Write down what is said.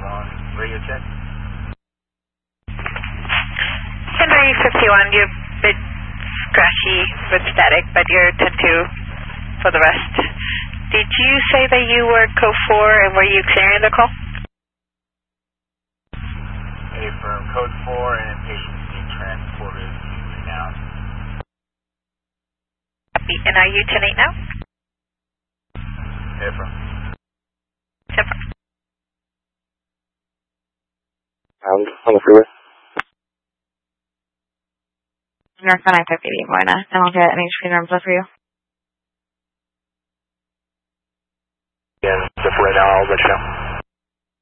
on radio check. Henry 51, you're a bit scratchy with static, but you're 10-2 for the rest. Did you say that you were code 4 and were you clearing the call? Affirm, code 4 and patients being transported to now. And are you 10-8 now? Affirm. Affirm. On the freeway. North 958, Moina, and I'll get an HP number for you. Yeah, just right now, I'll let you know.